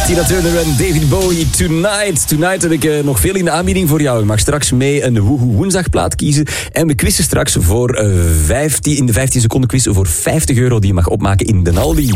Tina Turner en David Bowie, Tonight. Tonight heb ik nog veel in de aanbieding voor jou. Je mag straks mee een Woehoe Woensdagplaat kiezen. En we quizzen straks voor in de 15 seconden quiz voor €50 die je mag opmaken in de Aldi.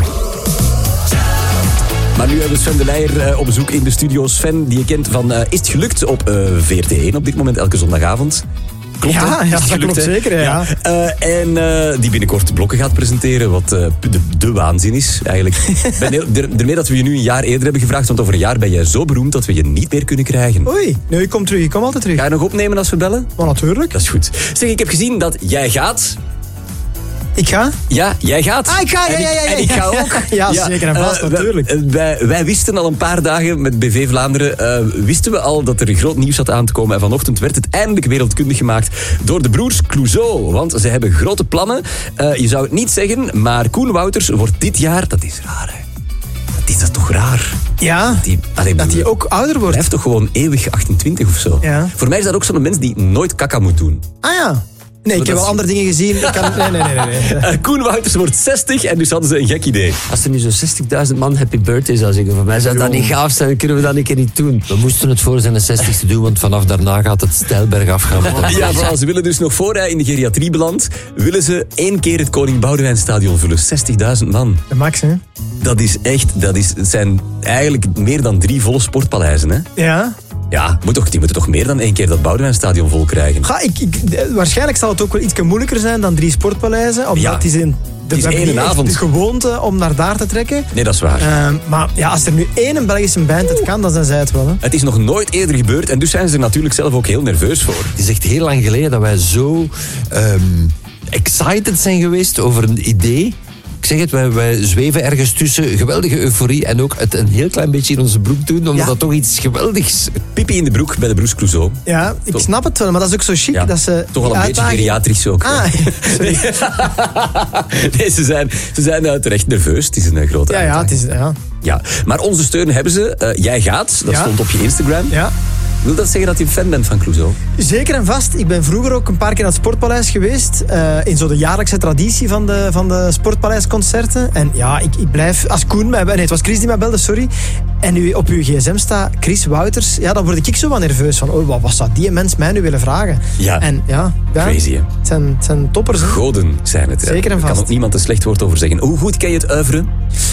Maar nu hebben we Sven de Leijer op bezoek in de studio. Sven, die je kent van Is het gelukt op VRT1 op dit moment elke zondagavond. Klopt, ja, dat klopt zeker. Ja. En die binnenkort blokken gaat presenteren, wat de waanzin is eigenlijk. Daarmee dat we je nu een jaar eerder hebben gevraagd, want over een jaar ben jij zo beroemd dat we je niet meer kunnen krijgen. Oei, nee, ik kom terug, ik kom altijd terug. Ga je nog opnemen als we bellen? Maar natuurlijk. Dat is goed. Zeg, ik heb gezien dat jij gaat. Ik ga? Ja, jij gaat. Ah, ik ga, ja. En ik ga ook. Ja, zeker en vast, natuurlijk. Wij wisten al een paar dagen met BV Vlaanderen, wisten we al dat er groot nieuws zat aan te komen. En vanochtend werd het eindelijk wereldkundig gemaakt door de broers Clouseau. Want ze hebben grote plannen. Je zou het niet zeggen, maar Koen Wouters wordt dit jaar, dat is raar, hè. Dat is toch raar? Ja, dat hij ook ouder wordt. Hij heeft toch gewoon eeuwig 28 of zo. Ja. Voor mij is dat ook zo'n mens die nooit kaka moet doen. Ah ja. Nee, ik heb wel andere dingen gezien. Nee. Koen Wouters wordt 60 en dus hadden ze een gek idee. Als er nu zo'n 60.000 man happy birthday zou zeggen, voor mij zou dat niet gaaf zijn, kunnen we dat een keer niet doen. We moesten het voor zijn 60ste doen, want vanaf daarna gaat het steilberg afgaan. Ja, voilà, ze willen dus nog voor hij in de geriatrie belandt, willen ze 1 keer het Koning Boudewijnstadion vullen. 60.000 man. De max, hè? Het zijn eigenlijk meer dan 3 volle sportpaleizen, hè? Ja. Ja, die moeten toch meer dan 1 keer dat Boudewijnstadion vol krijgen. Waarschijnlijk zal het ook wel iets moeilijker zijn dan 3 sportpaleizen. Omdat het is één avond. De gewoonte om naar daar te trekken. Nee, dat is waar. Maar ja, als er nu 1 Belgische band het kan, dan zijn zij het wel. Hè? Het is nog nooit eerder gebeurd en dus zijn ze er natuurlijk zelf ook heel nerveus voor. Het is echt heel lang geleden dat wij zo excited zijn geweest over een idee. Ik zeg het, wij zweven ergens tussen geweldige euforie en ook het een heel klein beetje in onze broek doen, omdat dat toch iets geweldigs... Pipi in de broek bij de broers Clouseau. Ja, ik snap het wel, maar dat is ook zo chic. Dat ze toch al een beetje geriatrisch ook. Sorry. Nee, ze zijn terecht nerveus. Het is een grote uitdaging. Ja, maar onze steun hebben ze. Jij gaat, dat stond op je Instagram. Ja. Wil dat zeggen dat je een fan bent van Clouseau? Zeker en vast. Ik ben vroeger ook een paar keer naar het Sportpaleis geweest. In zo de jaarlijkse traditie van de Sportpaleisconcerten. En ja, ik blijf... Als Koen mij... Nee, het was Chris die mij belde, sorry. En nu op uw gsm staat Chris Wouters. Ja, dan word ik zo wat nerveus van... Oh, wat zou die mens mij nu willen vragen? Ja, en, crazy, hè? Het zijn toppers, hè? Goden zijn het. Zeker en vast. Daar kan ook niemand een slecht woord over zeggen. Hoe goed ken je het oeuvre?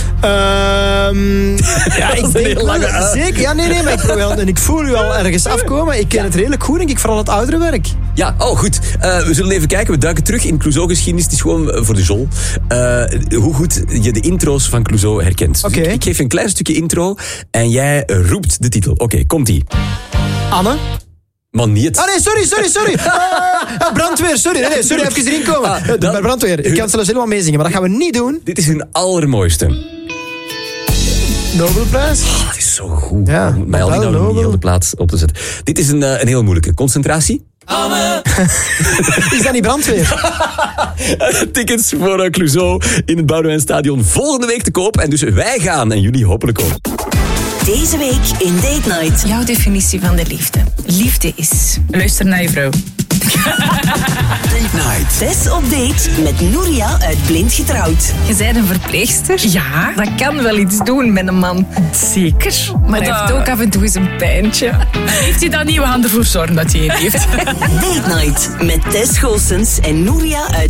Ja, ik denk wel... Zeker. Ja, nee, maar ik voel u al ergens afkomen. Ik ken het redelijk goed, denk ik. Vooral het oudere werk. Ja, goed. We zullen even kijken. We duiken terug in Clouseau-geschiedenis. Het is gewoon voor de jol. Hoe goed je de intro's van Clouseau herkent. Okay. Dus ik geef je een klein stukje intro en jij roept de titel. Oké, komt-ie. Anne? Man, niet. Ah nee, sorry. Brandweer, sorry. Nee, even erin komen. Brandweer, ik kan zelfs helemaal meezingen, maar dat gaan we niet doen. Dit is hun allermooiste. Nobelprijs? Dat is zo goed. Ja, mij al niet op de plaats op te zetten. Dit is een heel moeilijke. Concentratie. Anne! Is dat niet brandweer? Tickets voor Clouseau in het Boudewijnstadion volgende week te koop. En dus wij gaan en jullie hopelijk ook. Deze week in Date Night. Jouw definitie van de liefde. Liefde is... Luister naar je vrouw. Date Night. Tess op date met Nouria uit Blind Getrouwd. Je bent een verpleegster? Ja. Dat kan wel iets doen met een man. Zeker. Maar hij heeft ook af en toe eens een pijntje. Heeft hij dan niet? We gaan ervoor zorgen dat hij het heeft. Date Night met Tess Goossens en Nouria uit